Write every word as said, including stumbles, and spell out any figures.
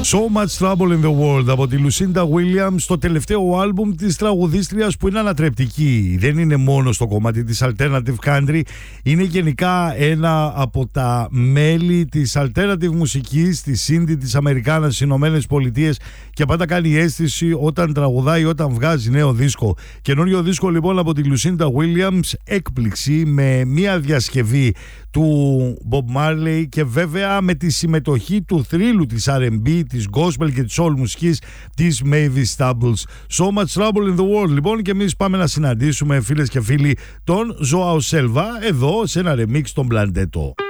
So Much Trouble in the World από τη Lucinda Williams, το τελευταίο άλμπουμ της τραγουδίστριας που είναι ανατρεπτική. Δεν είναι μόνο στο κομμάτι της Alternative Country, είναι γενικά ένα από τα μέλη της Alternative μουσικής, της Indie της Αμερικάνας στις Ηνωμένες Πολιτείες και πάντα κάνει αίσθηση όταν τραγουδάει, όταν βγάζει νέο δίσκο. Καινούριο δίσκο λοιπόν από τη Lucinda Williams, έκπληξη με μια διασκευή του Bob Marley και βέβαια με τη συμμετοχή του θρύλου της αρ εντ μπι, της gospel και της soul μουσικής της Mavis Staples. So Much Trouble in the World λοιπόν, και εμείς πάμε να συναντήσουμε, φίλες και φίλοι, τον Joao Selva εδώ σε ένα remix των Blundetto.